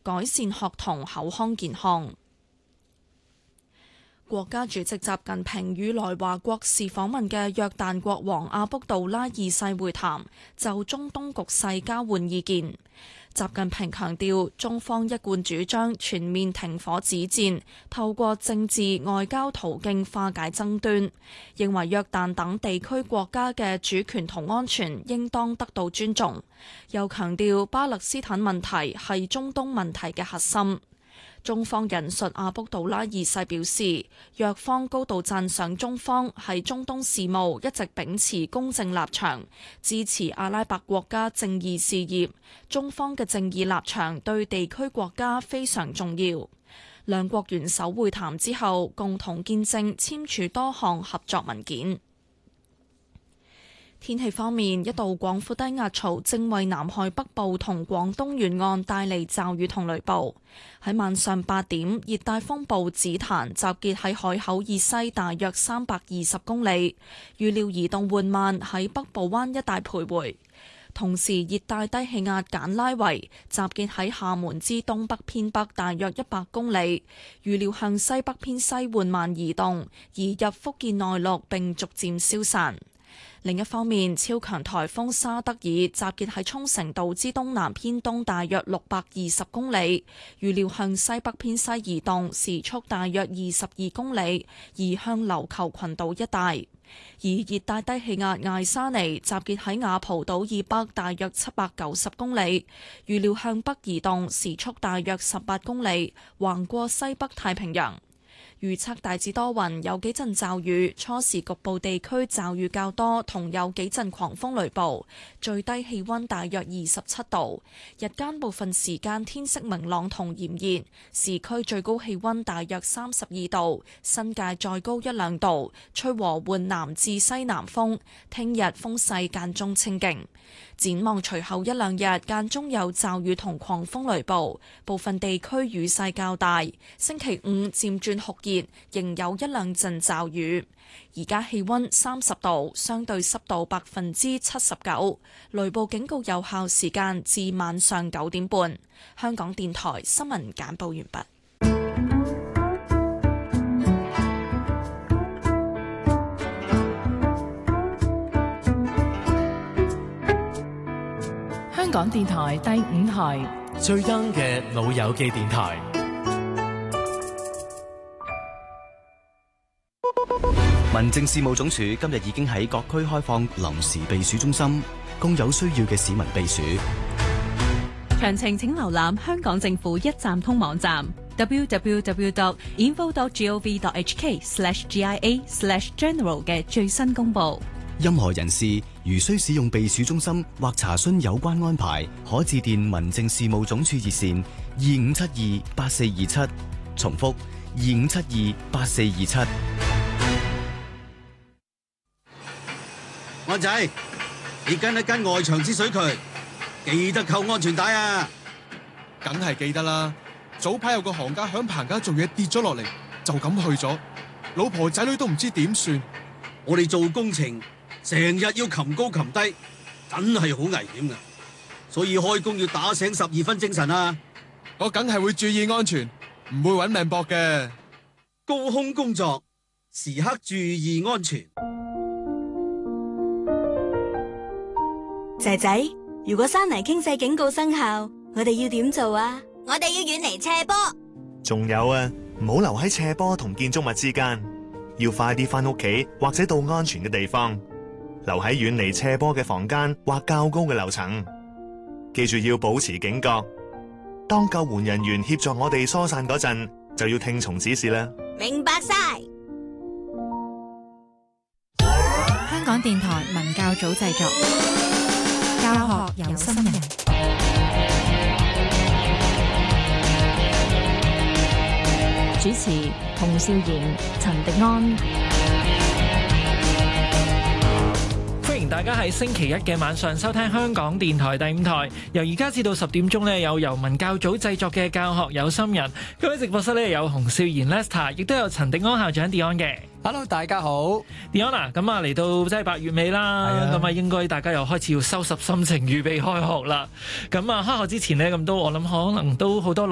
改善學童口腔健康。國家主席習近平與來華國事訪問嘅約旦國王阿卜杜拉二世會談，就中東局勢交換意見。習近平強調，中方一貫主張全面停火止戰，透過政治外交途徑化解爭端，認為約旦等地區國家嘅主權同安全應當得到尊重。又強調巴勒斯坦問題係中東問題嘅核心。中方引述阿卜杜拉二世表示，約方高度讚賞中方喺中東事務一直秉持公正立場，支持阿拉伯國家正義事業。中方嘅正義立場對地區國家非常重要。兩國元首會談之後，共同見證簽署多項合作文件。天氣方面，一道廣闊低壓槽正為南海北部同廣東沿岸帶嚟驟雨同雷暴。喺晚上8點，熱帶風暴紫檀集結喺海口以西大約320公里，預料移動緩慢喺北部灣一帶徘徊。同時，熱帶低氣壓簡拉維集結喺廈門之東北偏北大約100公里，預料向西北偏西緩慢移動，移入福建內陸並逐漸消散。另一方面，超強颱風沙德爾集結喺沖繩島之東南偏東大約620公里，預料向西北偏西移動，時速大約22公里，移向琉球群島一帶。而熱帶低氣壓艾沙尼集結喺雅蒲島以北大約790公里，預料向北移動，時速大約18公里，橫過西北太平洋。預測大致多雲，有幾陣驟雨，初時局部地區驟雨較多，同有幾陣狂風雷暴。最低氣溫大約27度，日間部分時間天色明朗同炎熱，市區最高氣溫大約32度，新界再高1-2度，吹和緩南至西南風。聽日風勢間中清勁。展望隨後1-2日間中有驟雨同狂風雷暴，部分地區雨勢較大。星期5漸轉酷熱，仍有1-2陣驟雨。而家氣溫30度，相對濕度79%，雷暴警告有效時間至晚上9點半。香港電台新聞簡報完畢。 香港電台第5台最 young 嘅老友記電台。 民政事務總署今日已經喺各區開放臨時避暑中心，供有需要嘅市民避暑。 詳情請瀏覽香港政府一站通網站 www.info.gov.hk/GIA/general 嘅最新公佈。 任何人士如需使用避暑中心或查詢有關安排，可致電民政事務總署熱線25728427，重複25728427。 安仔，你跟一跟外牆之水渠，記得扣安全帶啊！ 梗係記得啦。早排有個行家響棚架做嘢跌咗落嚟，就咁去咗，老婆仔女都唔知點算。 我哋做工程成日要擒高擒低，真係好危險噶，所以開工要打醒12分精神啊！ 我梗係會注意安全，唔會搵命搏嘅。 高空工作，時刻注意安全。 仔仔，如果山泥傾瀉警告生效，我哋要點做啊？ 我哋要遠離斜坡。 仲有啊，唔好留喺斜坡同建築物之間，要快啲返屋企或者到安全嘅地方，留喺遠離斜坡嘅房間或較高嘅樓層。記住要保持警覺，當救援人員協助我哋疏散嗰陣，就要聽從指示啦。 明白晒。 香港電台文教組製作，教學有心人。主持洪少賢、陳迪安。 歡迎大家喺星期一嘅晚上收聽香港電台第5台，由而家至到10點鐘呢，有由文教組製作嘅教學有心人。各位直播室呢，有洪少賢 Lester， 亦都有陳迪安校長 Dion 嘅。 Hello， 大家好 ，Dion 啊，咁啊嚟到即係8月尾啦，咁啊應該大家又開始要收拾心情，預備開學啦。咁啊開學之前呢，咁都我諗可能都好多